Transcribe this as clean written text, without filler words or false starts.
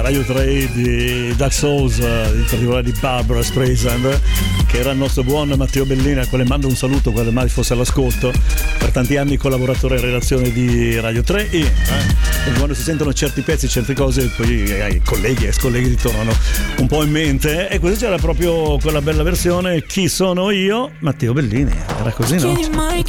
Radio 3 di Dark Souls, in particolare di Barbara Streisand, che era il nostro buon Matteo Bellini, al quale mando un saluto quale mai fosse all'ascolto, per tanti anni collaboratore in redazione di Radio 3 e quando si sentono certi pezzi, certe cose, poi i colleghi, ex colleghi ritornano un po' in mente, e questa c'era proprio quella bella versione Chi sono io? Matteo Bellini, era così, no?